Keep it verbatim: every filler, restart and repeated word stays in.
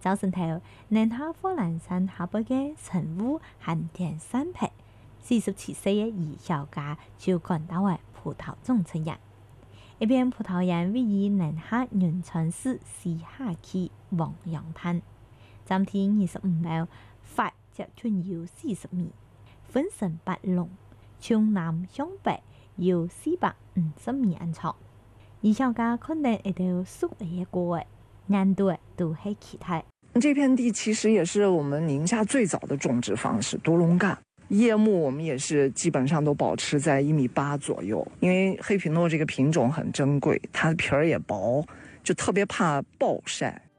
早晨頭，寧夏火蘭山下邊嘅陳屋寒田山皮，四十七歲嘅余小家就趕到為葡萄種出人。一片葡萄園位於寧夏潤川市西下區黃楊灘，占地二十五畝，發直徑有四十米，分成八弄，從南向北有四百五十米安長。余小家可能一條數一個嘅，難度都係其他。 這片地其實也是我們寧夏最早的種植方式，獨龍幹葉木，我們也是基本上都保持在一米八左右。因為黑皮諾這個品種很珍貴，它的皮兒也薄，就特別怕暴曬。